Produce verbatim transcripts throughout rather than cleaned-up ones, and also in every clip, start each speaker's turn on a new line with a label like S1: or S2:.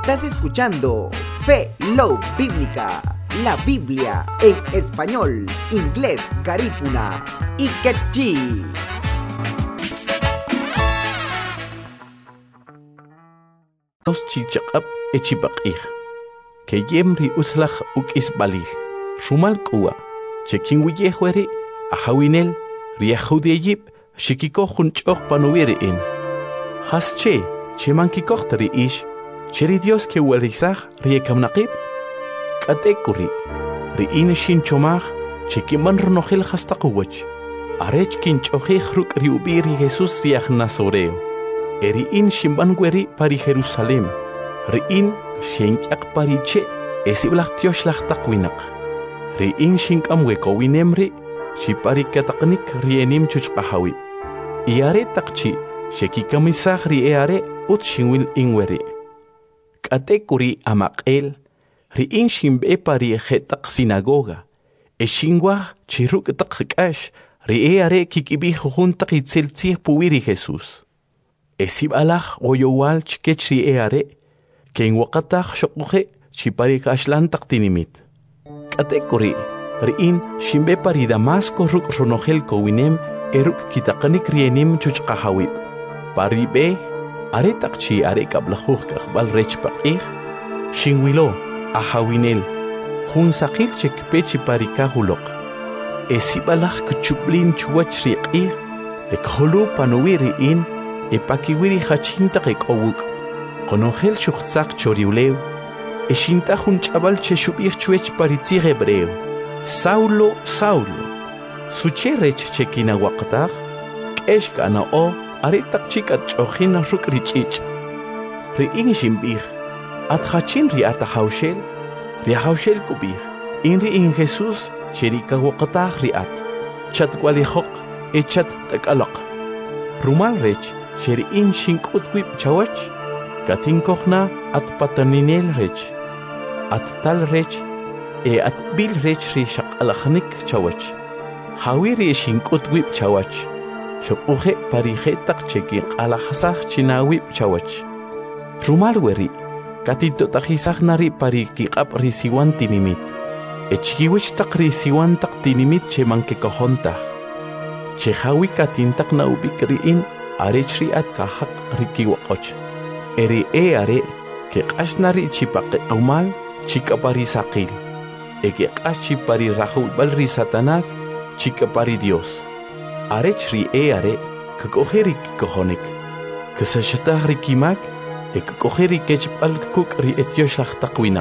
S1: Estás escuchando Fe Love Bíblica, la Biblia en español, inglés, garífuna y quechí.
S2: Nos chichaqab echibaqih, que yemri uslach uk isbalil, shumal kuwa, chekin wiyehweri, ahawinel, riahudeyib, shikiko junchoch panuwiri in. Hasche, chemankikochtari ish, cheri Dios que welisach riekamnaqib, katekuri, riin shin chomach, chekiman rnohil hastakuwach, arech kinchochih ruk riubiri Jesus riach nasoreo. Eriin shimbangueri pari Jerusalem, riin shenyak pariche, esiblach lachtakwinak. Riin shinkamweko winemri, shipari kataknik rienim chuchqahawi. Iare takchi, shekikamisach rieare ut shinwil inweri. Katekuri amaqel, riin shimbe pari jetak sinagoga. Eshingwa chiruk takrikash, rieare kikibih juntak itzeltzih puwiri Jesus. Esib alach oyowal chikechri eare, que en wakatach shokuje chipari kashlantak tinimit. Katekori, riin shimbe pari Damasco ruk ronogel kowinem eruk kitakanik rienim chuchkahawib. Pari be, aretak chi are kablajuj kakbal rechpakih, shingwilo, ahawinel, hun sakil chekpe chipari kahulok. Esib alach kuchublin chuachri ikih, ekholu panuwiri in, epakiwiri hachinta qek'owuk qonojel shuqtzaq choriuleu eshinta jun ch'abal che xub'ij chwech paritzij hebreo Saulo Saulo suche rech che kinawaqtaj k'ex k'ana'o aretaq chik'at ch'ojin ruk' rich'ich' ri'in ximb'ij at jachin ri'at ajawxel riajawxel kub'ij in ri'in Jesús che rikawaqtaj ri'at chatkwalijoq echat t'ak'alaq rumal rech Sheri'in shink'utwib chawach, katinkochna at pataninel rech, at tal rech, e at bil rech ri shaqalachnik chawach. Hawiri shink'utwib chawach, shopuje parijetak chekin alahasach chinawib chawach. Rumal weri, katitotajisach nari parikiqab risiwan tinimit, echkiwich tak risiwan tak tinimit chemankekohontach. Chehawi katintak na ubik ri'in, arechri at kahak rikiwaqoch. Eri e are, ke qashnari chipaqe umal, chikapari saqil. E ke qash chipari rahul balri Satanás, chikapari Dios. Arechri e are, ke koheri kikohonik. Ke sashatah rikimak, e ke koheri kechpal kuk ri etyosh lachtaqwinak.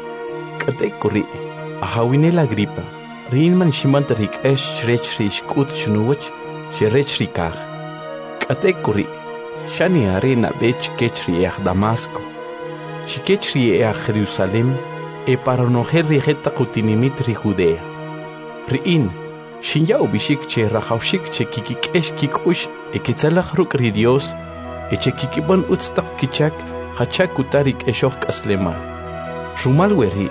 S2: Katekuri, ahawine la gripa, rinman shimant rik esh shrechri shkut shnuwach, shrechri kah. Katekuri, shani arena bech kechri each Damasco, chikechri each Jerusalem, e para noher rigeta kutinimit ri Judea. Riin, shinja ubishik che rajawshik che kikikesh kikush, e ketzalach ruk ri Dios, e che kikibon utstak kichak, hachak utarik eshoch kaslemal. Rumal weri,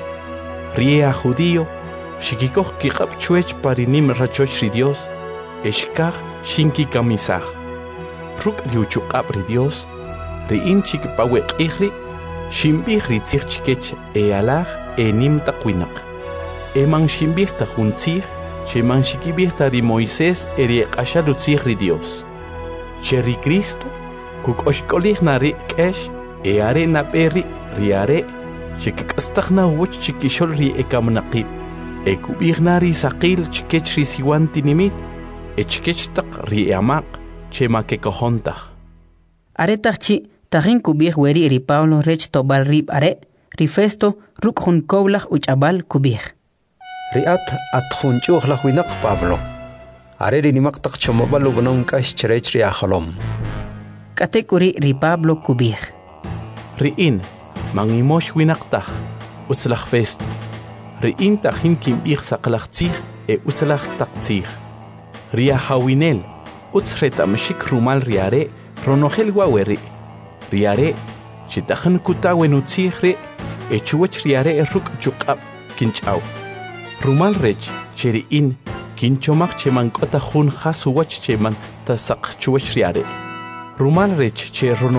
S2: rie judío, shikikoch kikab chuech parinim rachoch ri Dios, eshkach shinki kamisach. Ruk riuchukab ri Dios, riin chikipawek ihri, shimbih ritzich chikech e alach e nim takwinak. E man shimbih ta juntzich, che man shikibih ta ri Moisés e ri ashalutzich ri Dios. Che ri Cristo, kuk oshkolih na ri kesh, e are na peri, ri are, chikikastach na wuch chikishol ri e kamnaqib, e kubih na ri saqil chikech ri siwan tinimit, e chikech tak ri e amaq, chema que cojontaj.
S3: Aretachi, tajin kubih weri ri Pablo rech tobal rib are, ri festo ruk hun koblach uchabal kubih.
S4: Riat at hun chuchlach winak Pablo. Are ri nimaktak chomabal ugnong kash cherech ri acholom.
S3: Katekuri ri Pablo kubih.
S2: Riin, mangimosh winaktaj, utzlach festo. Riin tajin kimbih saklachtzich e utzlach taktzich. Ria hawinel, utsreta mshik rumal riare, ronogel waweri. Riare, chitajan kutawen utzihre, echuach riare ruk chukab, kinchaw. Rumal rech, cheriin, kinchomach cheman kota hun hasuwach cheman tasak chuach riare. Rumal rech che